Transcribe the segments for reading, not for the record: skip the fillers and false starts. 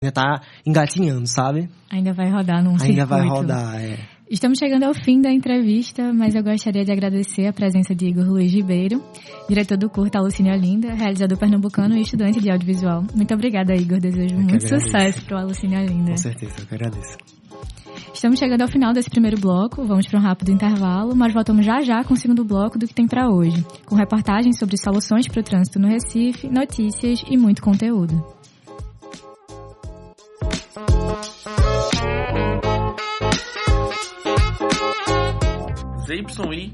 Ainda tá engatinhando, sabe? Ainda vai rodar num circuito. Ainda vai rodar, Estamos chegando ao fim da entrevista, mas eu gostaria de agradecer a presença de Igor Luiz Ribeiro, diretor do curta Alucine Olinda, realizador pernambucano e estudante de audiovisual. Muito obrigada, Igor. Desejo muito sucesso para o Alucine Olinda. Com certeza, eu que agradeço. Estamos chegando ao final desse primeiro bloco, vamos para um rápido intervalo, mas voltamos já com o segundo bloco do que tem para hoje, com reportagens sobre soluções para o trânsito no Recife, notícias e muito conteúdo. ZYI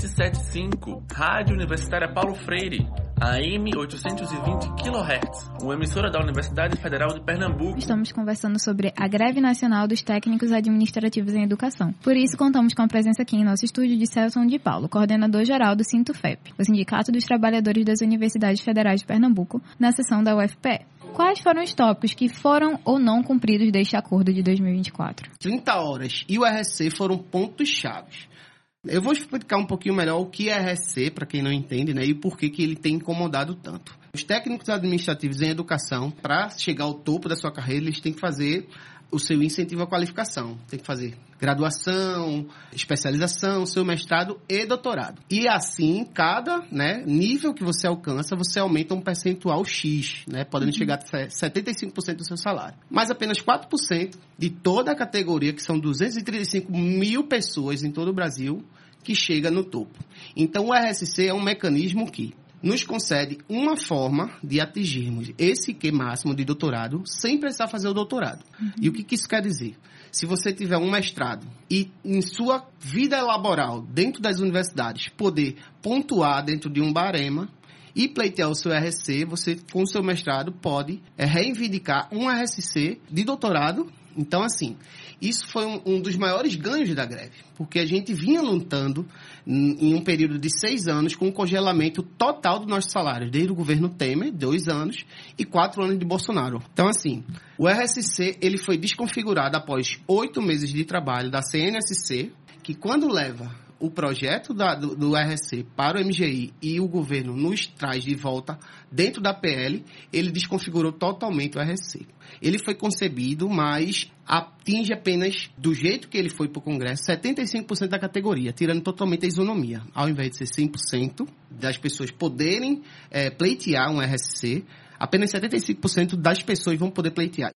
775, Rádio Universitária Paulo Freire, AM 820 kHz, uma emissora da Universidade Federal de Pernambuco. Estamos conversando sobre a greve nacional dos técnicos administrativos em educação. Por isso, contamos com a presença aqui em nosso estúdio de Celson de Paulo, coordenador-geral do Sintufep, o Sindicato dos Trabalhadores das Universidades Federais de Pernambuco, na seção da UFPE. Quais foram os tópicos que foram ou não cumpridos deste acordo de 2024? 30 horas e o RC foram pontos-chave. Eu vou explicar um pouquinho melhor o que é RC, para quem não entende, né, e por que ele tem incomodado tanto. Os técnicos administrativos em educação, para chegar ao topo da sua carreira, eles têm que fazer o seu incentivo à qualificação. Tem que fazer graduação, especialização, seu mestrado e doutorado. E assim, cada nível que você alcança, você aumenta um percentual X, podendo chegar a 75% do seu salário. Mas apenas 4% de toda a categoria, que são 235 mil pessoas em todo o Brasil, que chega no topo. Então, o RSC é um mecanismo que nos concede uma forma de atingirmos esse Q máximo de doutorado sem precisar fazer o doutorado. E o que isso quer dizer? Se você tiver um mestrado e em sua vida laboral, dentro das universidades, poder pontuar dentro de um barema e pleitear o seu RSC, você, com o seu mestrado, pode reivindicar um RSC de doutorado. Então, assim, isso foi um dos maiores ganhos da greve, porque a gente vinha lutando em um período de 6 anos com um congelamento total dos nossos salários, desde o governo Temer, 2 anos, e 4 anos de Bolsonaro. Então, assim, o RSC ele foi desconfigurado após 8 meses de trabalho da CNSC, que quando leva o projeto do RSC para o MGI e o governo nos traz de volta dentro da PL, ele desconfigurou totalmente o RSC. Ele foi concebido, mas atinge apenas, do jeito que ele foi para o Congresso, 75% da categoria, tirando totalmente a isonomia. Ao invés de ser 100% das pessoas poderem pleitear um RSC, apenas 75% das pessoas vão poder pleitear.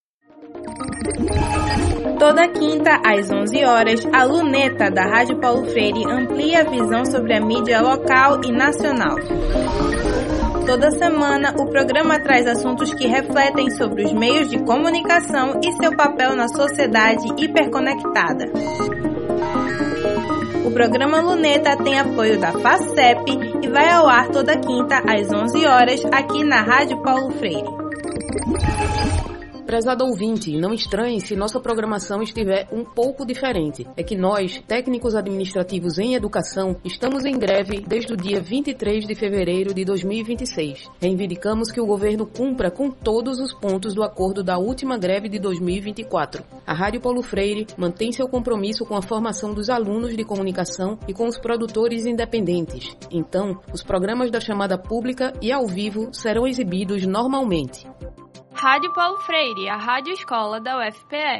Toda quinta, às 11 horas, a Luneta da Rádio Paulo Freire amplia a visão sobre a mídia local e nacional. Toda semana, o programa traz assuntos que refletem sobre os meios de comunicação e seu papel na sociedade hiperconectada. O programa Luneta tem apoio da FACEP e vai ao ar toda quinta, às 11 horas, aqui na Rádio Paulo Freire. Prezado ouvinte, não estranhe se nossa programação estiver um pouco diferente. É que nós, técnicos administrativos em educação, estamos em greve desde o dia 23 de fevereiro de 2026. Reivindicamos que o governo cumpra com todos os pontos do acordo da última greve de 2024. A Rádio Paulo Freire mantém seu compromisso com a formação dos alunos de comunicação e com os produtores independentes. Então, os programas da chamada pública e ao vivo serão exibidos normalmente. Rádio Paulo Freire, a rádio escola da UFPE.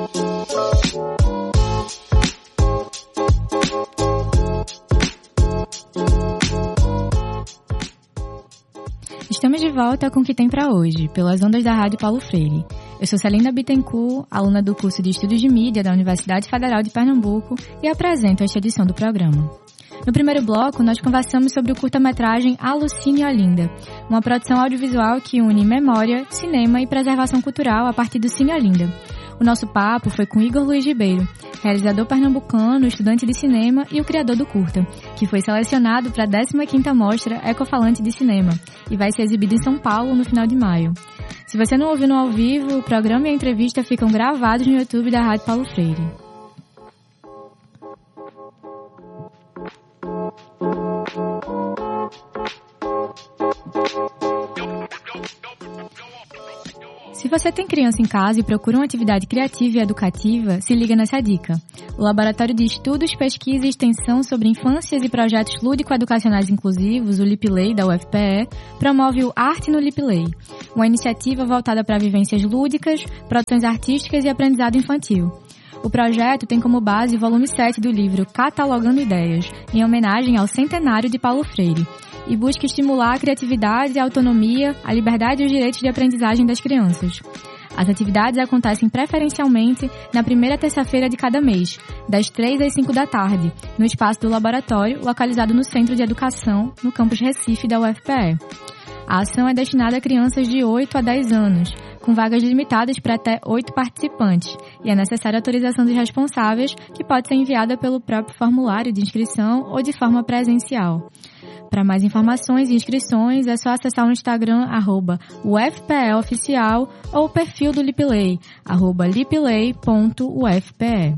Estamos de volta com o que tem para hoje, pelas ondas da Rádio Paulo Freire. Eu sou Celina Bittencourt, aluna do curso de Estudos de Mídia da Universidade Federal de Pernambuco e apresento esta edição do programa. No primeiro bloco, nós conversamos sobre o curta-metragem Alucine Olinda, uma produção audiovisual que une memória, cinema e preservação cultural a partir do Cine Olinda. O nosso papo foi com Igor Luiz Ribeiro, realizador pernambucano, estudante de cinema e o criador do curta, que foi selecionado para a 15ª Mostra Ecofalante de Cinema e vai ser exibido em São Paulo no final de maio. Se você não ouviu no ao vivo, o programa e a entrevista ficam gravados no YouTube da Rádio Paulo Freire. Se você tem criança em casa e procura uma atividade criativa e educativa, se liga nessa dica. O Laboratório de Estudos, Pesquisa e Extensão sobre Infâncias e Projetos Lúdico-Educacionais Inclusivos, o LIPLEI, da UFPE, promove o Arte no LIPLEI, uma iniciativa voltada para vivências lúdicas, produções artísticas e aprendizado infantil. O projeto tem como base o volume 7 do livro Catalogando Ideias, em homenagem ao centenário de Paulo Freire, e busca estimular a criatividade, a autonomia, a liberdade e os direitos de aprendizagem das crianças. As atividades acontecem preferencialmente na primeira terça-feira de cada mês, das 3 às 5 da tarde, no espaço do laboratório, localizado no Centro de Educação, no campus Recife da UFPE. A ação é destinada a crianças de 8 a 10 anos, com vagas limitadas para até 8 participantes, e é necessária a autorização dos responsáveis, que pode ser enviada pelo próprio formulário de inscrição ou de forma presencial. Para mais informações e inscrições, é só acessar o Instagram @ufpeoficial ou o perfil do LIPLEI, @liplei.ufpe.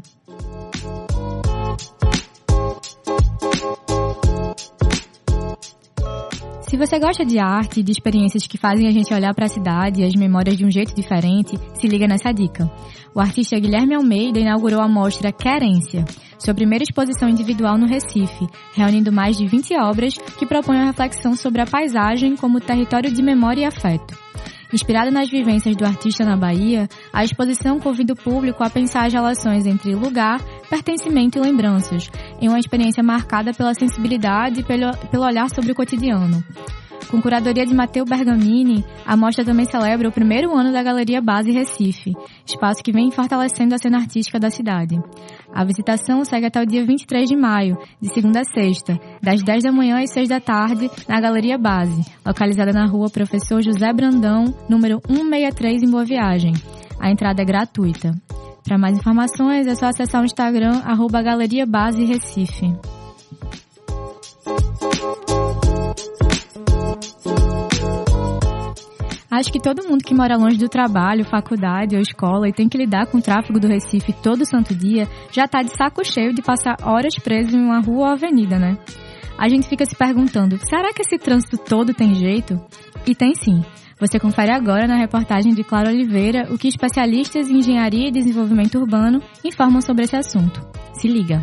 Se você gosta de arte e de experiências que fazem a gente olhar para a cidade e as memórias de um jeito diferente, se liga nessa dica. O artista Guilherme Almeida inaugurou a mostra Querência, sua primeira exposição individual no Recife, reunindo mais de 20 obras que propõem a reflexão sobre a paisagem como território de memória e afeto. Inspirada nas vivências do artista na Bahia, a exposição convida o público a pensar as relações entre lugar, pertencimento e lembranças, em uma experiência marcada pela sensibilidade e pelo olhar sobre o cotidiano. Com curadoria de Matteo Bergamini, a mostra também celebra o primeiro ano da Galeria Base Recife, espaço que vem fortalecendo a cena artística da cidade. A visitação segue até o dia 23 de maio, de segunda a sexta, das 10 da manhã às 6 da tarde, na Galeria Base, localizada na rua Professor José Brandão, número 163, em Boa Viagem. A entrada é gratuita. Para mais informações, é só acessar o Instagram @Galeria Base Recife. Acho que todo mundo que mora longe do trabalho, faculdade ou escola e tem que lidar com o tráfego do Recife todo santo dia, já tá de saco cheio de passar horas preso em uma rua ou avenida, né? A gente fica se perguntando, será que esse trânsito todo tem jeito? E tem sim. Você confere agora na reportagem de Clara Oliveira o que especialistas em engenharia e desenvolvimento urbano informam sobre esse assunto. Se liga!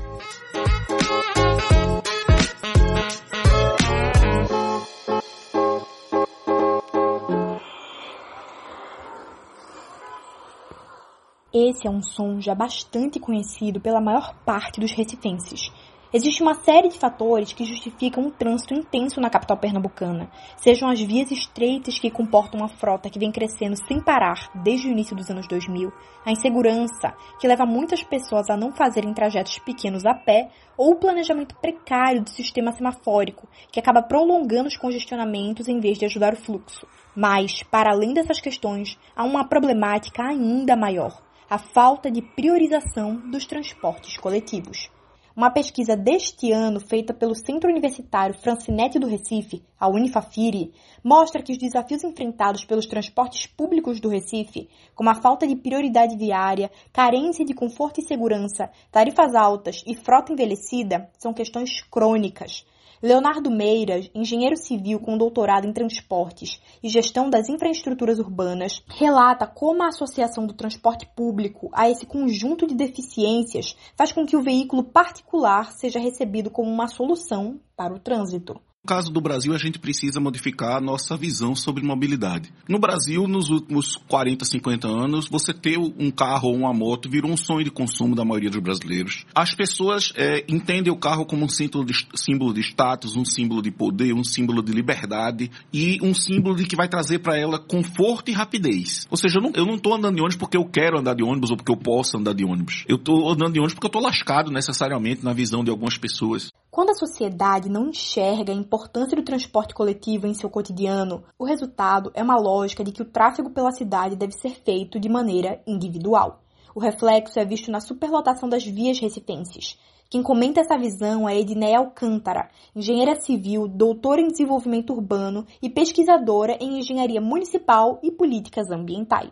Esse é um som já bastante conhecido pela maior parte dos recifenses. Existe uma série de fatores que justificam um trânsito intenso na capital pernambucana, sejam as vias estreitas que comportam uma frota que vem crescendo sem parar desde o início dos anos 2000, a insegurança, que leva muitas pessoas a não fazerem trajetos pequenos a pé, ou o planejamento precário do sistema semafórico, que acaba prolongando os congestionamentos em vez de ajudar o fluxo. Mas, para além dessas questões, há uma problemática ainda maior: a falta de priorização dos transportes coletivos. Uma pesquisa deste ano, feita pelo Centro Universitário Francinete do Recife, a Unifafiri, mostra que os desafios enfrentados pelos transportes públicos do Recife, como a falta de prioridade viária, carência de conforto e segurança, tarifas altas e frota envelhecida, são questões crônicas. Leonardo Meira, engenheiro civil com doutorado em transportes e gestão das infraestruturas urbanas, relata como a associação do transporte público a esse conjunto de deficiências faz com que o veículo particular seja recebido como uma solução para o trânsito. No caso do Brasil, a gente precisa modificar a nossa visão sobre mobilidade. No Brasil, nos últimos 40, 50 anos, você ter um carro ou uma moto virou um sonho de consumo da maioria dos brasileiros. As pessoas entendem o carro como um símbolo de status, um símbolo de poder, um símbolo de liberdade e um símbolo de que vai trazer para ela conforto e rapidez. Ou seja, eu não estou andando de ônibus porque eu quero andar de ônibus ou porque eu posso andar de ônibus. Eu estou andando de ônibus porque eu estou lascado necessariamente na visão de algumas pessoas. Quando a sociedade não enxerga a importância do transporte coletivo em seu cotidiano, o resultado é uma lógica de que o tráfego pela cidade deve ser feito de maneira individual. O reflexo é visto na superlotação das vias recifenses. Quem comenta essa visão é Edneia Alcântara, engenheira civil, doutora em desenvolvimento urbano e pesquisadora em engenharia municipal e políticas ambientais.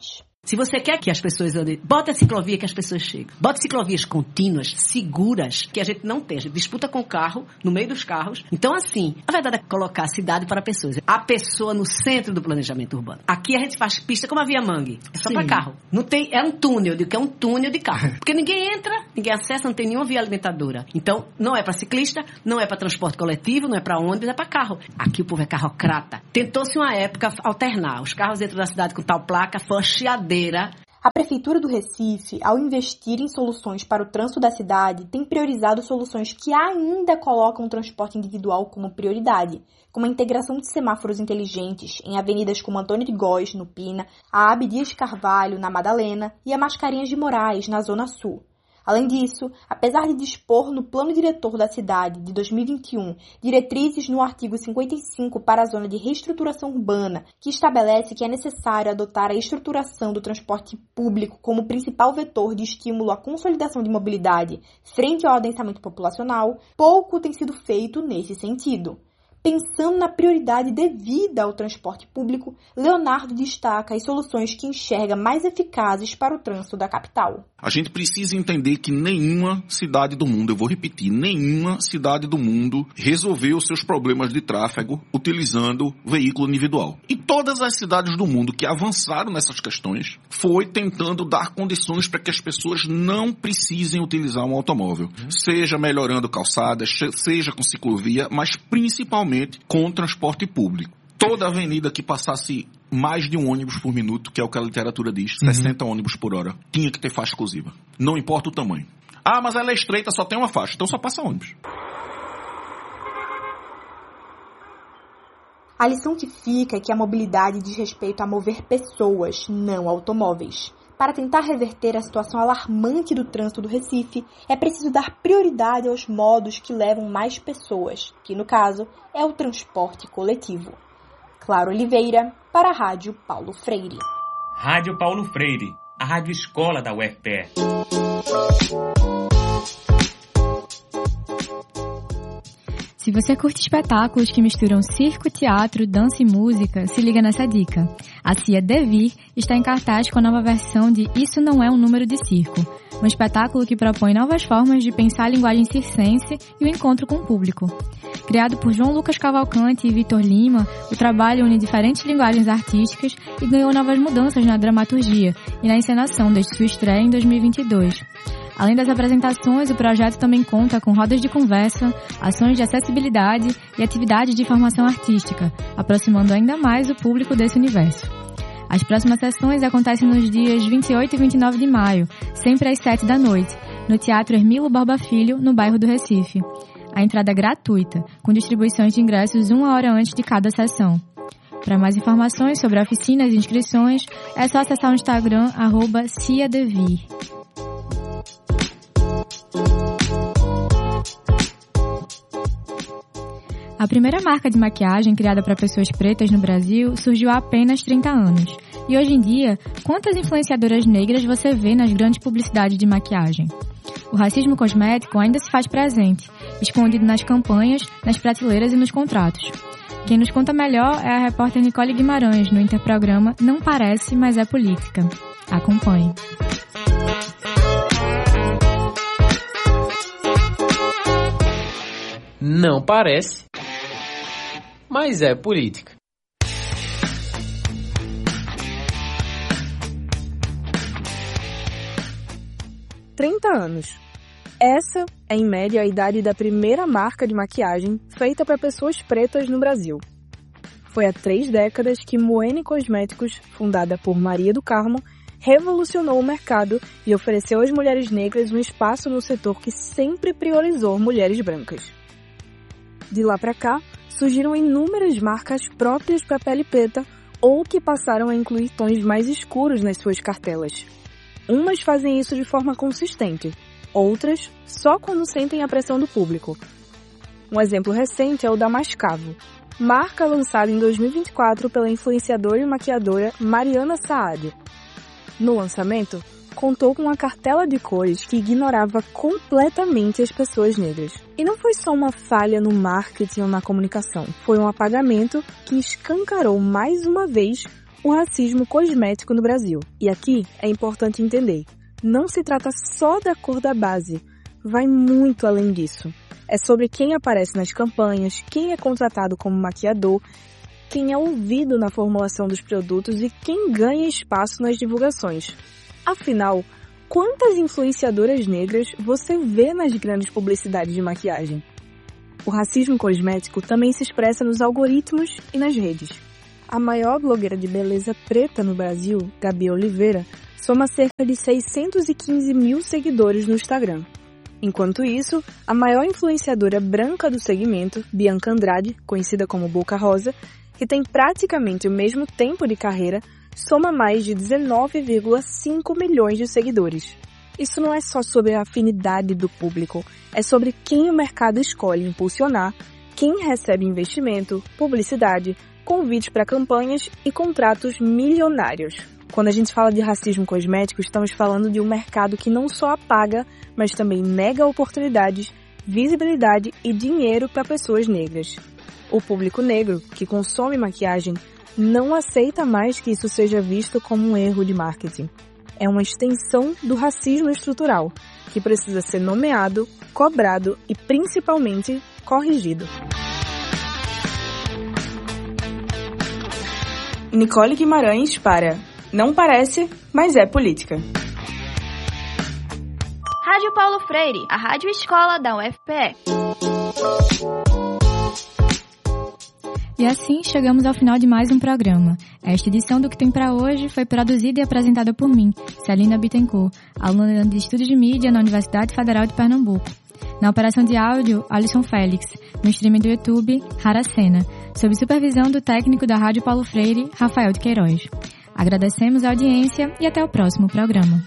Se você quer que as pessoas andem, bota a ciclovia que as pessoas chegam. Bota ciclovias contínuas, seguras, que a gente não tem. A gente disputa com o carro, no meio dos carros. Então, assim, a verdade é colocar a cidade para pessoas. A pessoa no centro do planejamento urbano. Aqui a gente faz pista como a Via Mangue. É só para carro. Não tem, é um túnel, eu digo que é um túnel de carro. Porque ninguém entra, ninguém acessa, não tem nenhuma via alimentadora. Então, não é para ciclista, não é para transporte coletivo, não é para ônibus, é para carro. Aqui o povo é carrocrata. Tentou-se uma época alternar. Os carros dentro da cidade com tal placa, foi uma chiadeira. A Prefeitura do Recife, ao investir em soluções para o trânsito da cidade, tem priorizado soluções que ainda colocam o transporte individual como prioridade, como a integração de semáforos inteligentes em avenidas como Antônio de Góes, no Pina, a Abdias de Carvalho, na Madalena, e a Mascarenhas de Moraes, na Zona Sul. Além disso, apesar de dispor no Plano Diretor da cidade de 2021 diretrizes no artigo 55 para a zona de reestruturação urbana, que estabelece que é necessário adotar a estruturação do transporte público como principal vetor de estímulo à consolidação de mobilidade frente ao adensamento populacional, pouco tem sido feito nesse sentido. Pensando na prioridade devida ao transporte público, Leonardo destaca as soluções que enxerga mais eficazes para o trânsito da capital. A gente precisa entender que nenhuma cidade do mundo, eu vou repetir, nenhuma cidade do mundo resolveu seus problemas de tráfego utilizando veículo individual. E todas as cidades do mundo que avançaram nessas questões foi tentando dar condições para que as pessoas não precisem utilizar um automóvel. Seja melhorando calçadas, seja com ciclovia, mas principalmente com o transporte público. Toda avenida que passasse mais de um ônibus por minuto, que é o que a literatura diz, 60 ônibus por hora, tinha que ter faixa exclusiva. Não importa o tamanho. Ah, mas ela é estreita, só tem uma faixa, então só passa ônibus. A lição que fica é que a mobilidade diz respeito a mover pessoas, não automóveis. Para tentar reverter a situação alarmante do trânsito do Recife, é preciso dar prioridade aos modos que levam mais pessoas, que no caso é o transporte coletivo. Clara Oliveira, para a Rádio Paulo Freire. Rádio Paulo Freire, a rádio escola da UFPE. Se você curte espetáculos que misturam circo, teatro, dança e música, se liga nessa dica. A Cia Devir está em cartaz com a nova versão de Isso Não É um Número de Circo, um espetáculo que propõe novas formas de pensar a linguagem circense e o encontro com o público. Criado por João Lucas Cavalcante e Vitor Lima, o trabalho une diferentes linguagens artísticas e ganhou novas mudanças na dramaturgia e na encenação desde sua estreia em 2022. Além das apresentações, o projeto também conta com rodas de conversa, ações de acessibilidade e atividades de formação artística, aproximando ainda mais o público desse universo. As próximas sessões acontecem nos dias 28 e 29 de maio, sempre às 7 da noite, no Teatro Hermilo Borba Filho, no bairro do Recife. A entrada é gratuita, com distribuições de ingressos 1 hora antes de cada sessão. Para mais informações sobre oficinas e inscrições, é só acessar o Instagram @ciadevir. A primeira marca de maquiagem criada para pessoas pretas no Brasil surgiu há apenas 30 anos. E hoje em dia, quantas influenciadoras negras você vê nas grandes publicidades de maquiagem? O racismo cosmético ainda se faz presente, escondido nas campanhas, nas prateleiras e nos contratos. Quem nos conta melhor é a repórter Nicole Guimarães, no interprograma Não Parece, Mas é Política. Acompanhe. Não parece, mas é política. "30 anos. Essa é, em média, a idade da primeira marca de maquiagem feita para pessoas pretas no Brasil. Foi há 3 décadas que Moene Cosméticos, fundada por Maria do Carmo, revolucionou o mercado e ofereceu às mulheres negras um espaço no setor que sempre priorizou mulheres brancas. De lá para cá, surgiram inúmeras marcas próprias para a pele preta ou que passaram a incluir tons mais escuros nas suas cartelas. Umas fazem isso de forma consistente, outras só quando sentem a pressão do público. Um exemplo recente é o da Mascavo, marca lançada em 2024 pela influenciadora e maquiadora Mariana Saad. No lançamento, contou com uma cartela de cores que ignorava completamente as pessoas negras. E não foi só uma falha no marketing ou na comunicação, foi um apagamento que escancarou mais uma vez o racismo cosmético no Brasil. E aqui é importante entender, não se trata só da cor da base, vai muito além disso. É sobre quem aparece nas campanhas, quem é contratado como maquiador, quem é ouvido na formulação dos produtos e quem ganha espaço nas divulgações. Afinal, quantas influenciadoras negras você vê nas grandes publicidades de maquiagem? O racismo cosmético também se expressa nos algoritmos e nas redes. A maior blogueira de beleza preta no Brasil, Gabi Oliveira, soma cerca de 615 mil seguidores no Instagram. Enquanto isso, a maior influenciadora branca do segmento, Bianca Andrade, conhecida como Boca Rosa, que tem praticamente o mesmo tempo de carreira, soma mais de 19,5 milhões de seguidores. Isso não é só sobre a afinidade do público, é sobre quem o mercado escolhe impulsionar, quem recebe investimento, publicidade, convites para campanhas e contratos milionários. Quando a gente fala de racismo cosmético, estamos falando de um mercado que não só apaga, mas também nega oportunidades, visibilidade e dinheiro para pessoas negras. O público negro, que consome maquiagem, não aceita mais que isso seja visto como um erro de marketing. É uma extensão do racismo estrutural, que precisa ser nomeado, cobrado e, principalmente, corrigido. Nicole Guimarães para Não Parece, Mas É Política. Rádio Paulo Freire, a rádio escola da UFPE. E assim chegamos ao final de mais um programa. Esta edição do Que Tem Pra Hoje foi produzida e apresentada por mim, Celina Bittencourt, aluna de Estudos de Mídia na Universidade Federal de Pernambuco. Na operação de áudio, Alisson Félix. No streaming do YouTube, Haracena. Sob supervisão do técnico da Rádio Paulo Freire, Rafael de Queiroz. Agradecemos a audiência e até o próximo programa.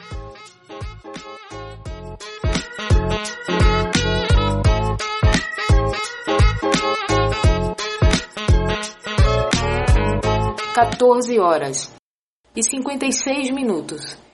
(14 horas e 56 minutos).